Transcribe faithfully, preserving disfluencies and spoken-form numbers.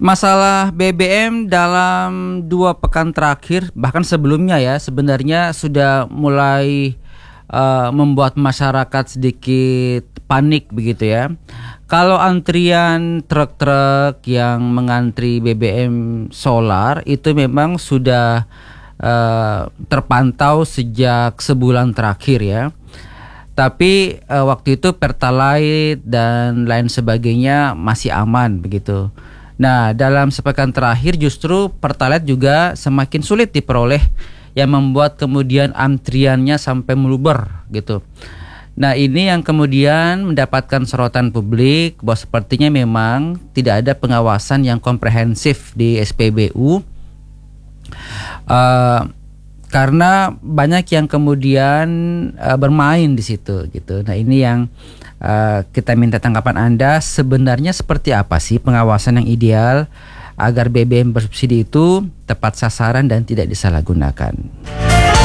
Masalah B B M dalam dua pekan terakhir, bahkan sebelumnya ya, sebenarnya sudah mulai uh, membuat masyarakat sedikit panik begitu ya. Kalau antrian truk-truk yang mengantri B B M solar itu memang sudah uh, terpantau sejak sebulan terakhir ya. Tapi uh, waktu itu Pertalite dan lain sebagainya masih aman begitu. Nah, dalam sepekan terakhir justru Pertalite juga semakin sulit diperoleh, yang membuat kemudian antriannya sampai meluber gitu. Nah, ini yang kemudian mendapatkan sorotan publik bahwa sepertinya memang tidak ada pengawasan yang komprehensif di S P B U. Uh, karena banyak yang kemudian uh, bermain di situ gitu. Nah, ini yang Uh, kita minta tanggapan Anda, sebenarnya seperti apa sih pengawasan yang ideal agar B B M bersubsidi itu tepat sasaran dan tidak disalahgunakan.